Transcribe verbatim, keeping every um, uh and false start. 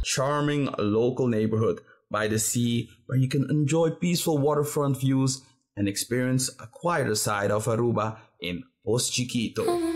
charming local neighborhood by the sea where you can enjoy peaceful waterfront views and experience a quieter side of Aruba in Post Chiquito.